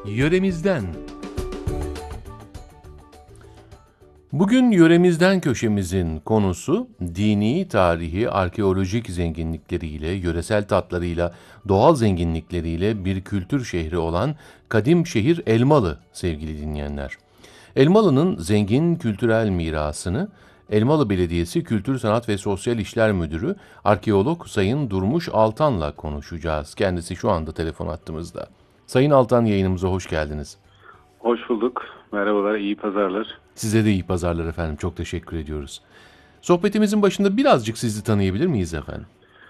Yöremizden. Bugün Yöremizden köşemizin konusu dini, tarihi, arkeolojik zenginlikleriyle, yöresel tatlarıyla, doğal zenginlikleriyle bir kültür şehri olan kadim şehir Elmalı sevgili dinleyenler. Elmalı'nın zengin kültürel mirasını Elmalı Belediyesi Kültür Sanat ve Sosyal İşler Müdürü arkeolog Sayın Durmuş Altan'la konuşacağız. Kendisi şu anda telefon hattımızda. Sayın Altan, yayınımıza hoş geldiniz. Hoş bulduk. Merhabalar, iyi pazarlar. Size de iyi pazarlar efendim. Çok teşekkür ediyoruz. Sohbetimizin başında birazcık sizi tanıyabilir miyiz efendim?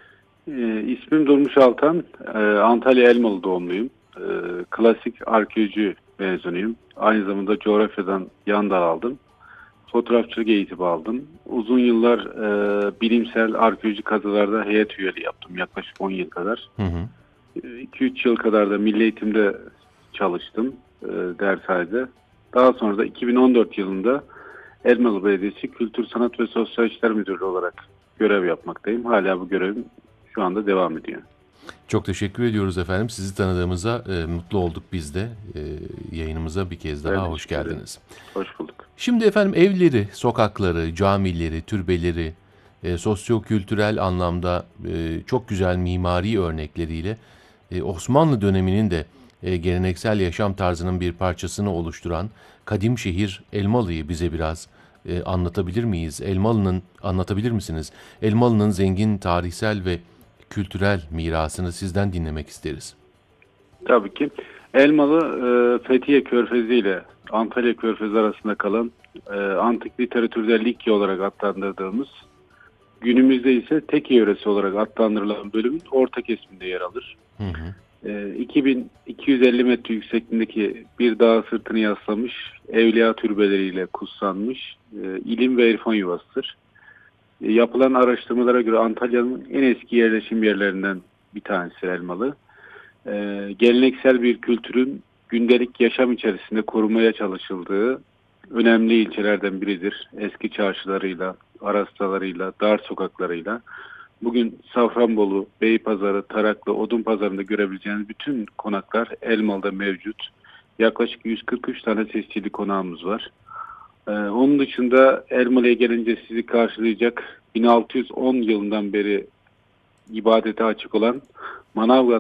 İsmim Durmuş Altan. Antalya Elmalı doğumluyum. Klasik arkeoloji mezunuyum. Aynı zamanda coğrafyadan yan dal aldım. Fotoğrafçılık eğitimi aldım. Uzun yıllar bilimsel arkeolojik kazılarda heyet üyeliği yaptım. Yaklaşık 10 yıl kadar. Hı hı. 2-3 yıl kadar da milli eğitimde çalıştım dershanede. Daha sonra da 2014 yılında Elmalı Belediyesi Kültür Sanat ve Sosyal İşler Müdürlüğü olarak görev yapmaktayım. Hala bu görevim şu anda devam ediyor. Çok teşekkür ediyoruz efendim. Sizi tanıdığımıza mutlu olduk biz de. Yayınımıza bir kez daha Ben hoş teşekkür ederim. geldiniz. Hoş bulduk. Şimdi efendim evleri, sokakları, camileri, türbeleri, sosyo-kültürel anlamda çok güzel mimari örnekleriyle Osmanlı döneminin de geleneksel yaşam tarzının bir parçasını oluşturan kadim şehir Elmalı'yı bize biraz anlatabilir miyiz? Anlatabilir misiniz? Elmalı'nın zengin tarihsel ve kültürel mirasını sizden dinlemek isteriz. Tabii ki. Elmalı Fethiye Körfezi ile Antalya Körfezi arasında kalan antik literatürde Likya olarak adlandırdığımız, günümüzde ise Teke yöresi olarak adlandırılan bölümün orta kesiminde yer alır. Hı hı. 2250 metre yüksekliğindeki bir dağ sırtını yaslamış, evliya türbeleriyle kutsanmış ilim ve irfan yuvasıdır. Yapılan araştırmalara göre Antalya'nın en eski yerleşim yerlerinden bir tanesi Elmalı. Geleneksel bir kültürün gündelik yaşam içerisinde korumaya çalışıldığı önemli ilçelerden biridir. Eski çarşılarıyla, arastalarıyla, dar sokaklarıyla. Bugün Safranbolu, Beypazarı, Taraklı, Odunpazarı'nda görebileceğiniz bütün konaklar Elmalı'da mevcut. Yaklaşık 143 tane tescilli konağımız var. Onun dışında Elmalı'ya gelince sizi karşılayacak 1610 yılından beri ibadete açık olan Manavgat